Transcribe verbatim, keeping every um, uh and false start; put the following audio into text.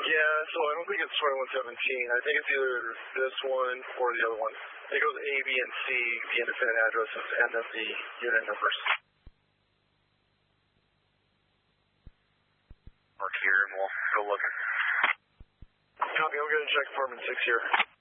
Yeah, so I don't think it's twenty-one seventeen. I think it's either this one or the other one. It goes A, B, and C, the independent addresses, and then the unit numbers. Mark here, and we'll go looking. Copy, I'm going to check apartment six here.